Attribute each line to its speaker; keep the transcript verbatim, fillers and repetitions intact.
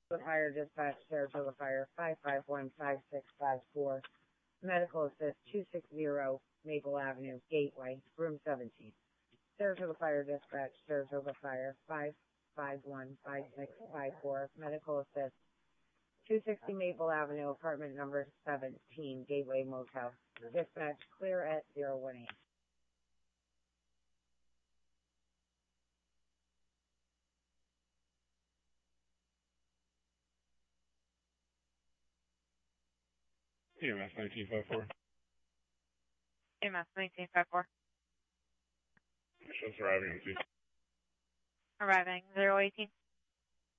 Speaker 1: The fire dispatch, Saratoga Fire, five five one five six five four. Medical assist, two sixty Maple Avenue, Gateway, room seventeen. Saratoga Fire dispatch, Saratoga Fire, five five one five six five four. Medical assist, two sixty Maple Avenue, apartment number seventeen, Gateway Motel. Dispatch, clear at zero one eight.
Speaker 2: E M S nineteen five four.
Speaker 3: E M S nineteen five four.
Speaker 2: Just arriving on scene.
Speaker 3: Arriving, zero eighteen.